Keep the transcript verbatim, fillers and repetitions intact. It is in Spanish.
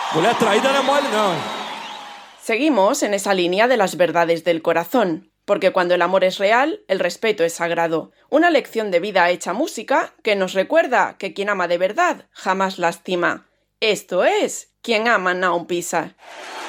Mulher traída não é mole, não. Seguimos en esa línea de las verdades del corazón, porque cuando el amor es real, el respeto es sagrado. Una lección de vida hecha música que nos recuerda que quien ama de verdad jamás lastima. Esto es Quien ama não pisa.